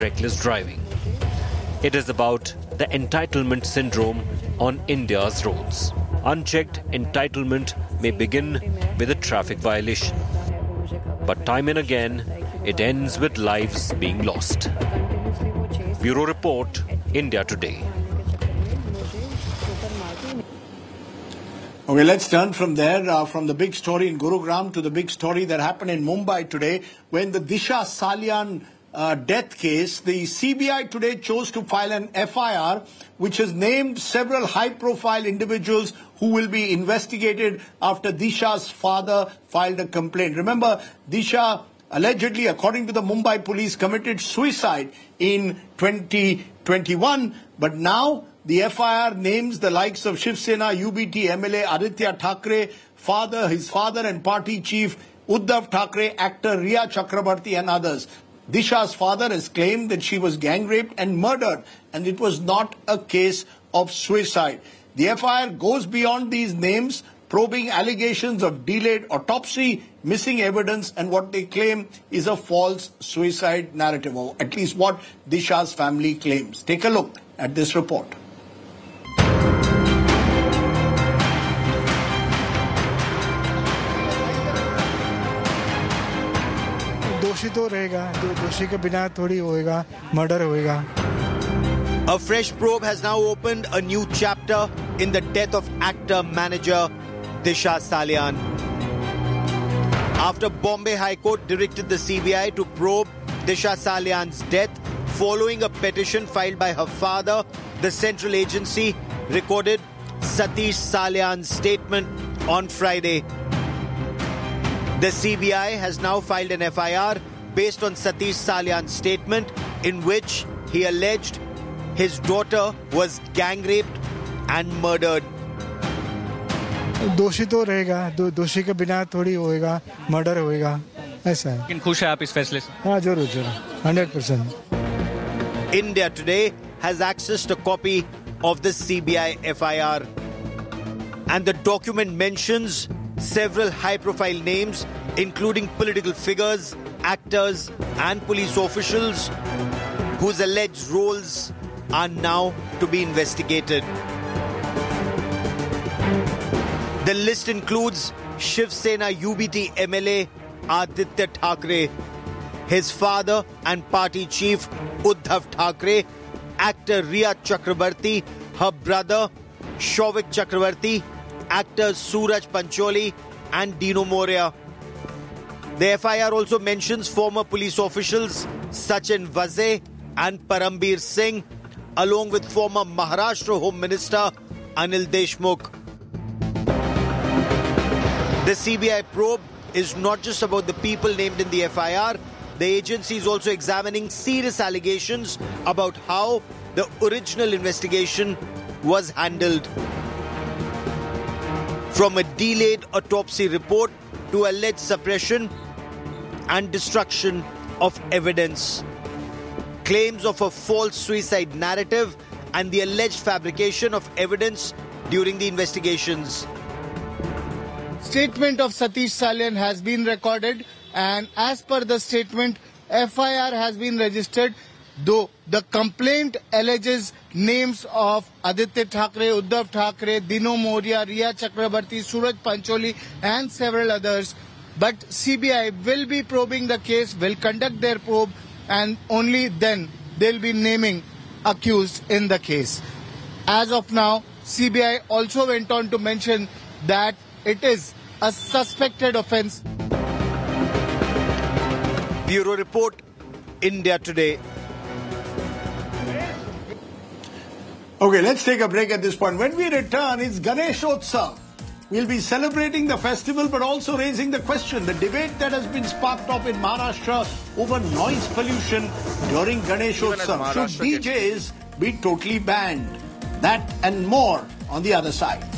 reckless driving. It is about the entitlement syndrome on India's roads. Unchecked entitlement may begin with a traffic violation, but time and again, it ends with lives being lost. Bureau Report, India Today. Okay, let's turn from there, from the big story in Gurugram to the big story that happened in Mumbai today when the Disha Salian death case, the CBI today chose to file an FIR which has named several high-profile individuals who will be investigated after Disha's father filed a complaint. Remember, Disha allegedly, according to the Mumbai police, committed suicide in 2021, but now the FIR names the likes of Shiv Sena UBT MLA Aditya Thackeray, his father and party chief Uddhav Thackeray, actor Riya Chakrabarti and others. Disha's father has claimed that she was gang raped and murdered, and it was not a case of suicide. The FIR goes beyond these names, probing allegations of delayed autopsy, missing evidence, and what they claim is a false suicide narrative, or at least what Disha's family claims. Take a look at this report. दोषी तो रहेगा, दोषी के बिना थोड़ी होएगा, murder होएगा. A fresh probe has now opened a new chapter in the death of actor-manager Disha Salian. After Bombay High Court directed the CBI to probe Disha Salian's death following a petition filed by her father, the central agency recorded Satish Salian's statement on Friday. The CBI has now filed an FIR based on Satish Salian's statement in which he alleged his daughter was gang raped and murdered. दोषी तो रहेगा, दोषी के बिना थोड़ी होएगा, murder होएगा, ऐसा है. लेकिन खुश है आप इस फैसले से? हाँ, जरूर, 100%. India Today has accessed a copy of the CBI FIR, and the document mentions several high-profile names, including political figures, actors, and police officials whose alleged roles are now to be investigated. The list includes Shiv Sena UBT MLA Aditya Thackeray, his father and party chief Uddhav Thackeray, actor Riya Chakrabarti, her brother Shouvik Chakrabarti, actors Suraj Pancholi and Dino Moria. The FIR also mentions former police officials Sachin Vaze and Parambir Singh, along with former Maharashtra Home Minister Anil Deshmukh. The CBI probe is not just about the people named in the FIR. The agency is also examining serious allegations about how the original investigation was handled. From a delayed autopsy report to alleged suppression and destruction of evidence, claims of a false suicide narrative and the alleged fabrication of evidence during the investigations. Statement of Satish Salian has been recorded, and as per the statement, FIR has been registered, though the complaint alleges names of Aditya Thackeray, Uddhav Thackeray, Dino Moria, Riya Chakrabarti, Suraj Pancholi and several others. But CBI will be probing the case, will conduct their probe, and only then they'll be naming accused in the case. As of now, CBI also went on to mention that it is a suspected offence. Bureau Report, India Today. Okay, let's take a break at this point. When we return, it's Ganeshotsav. We'll be celebrating the festival but also raising the question, the debate that has been sparked up in Maharashtra over noise pollution during Ganeshotsav. Should DJs be totally banned? That and more on the other side.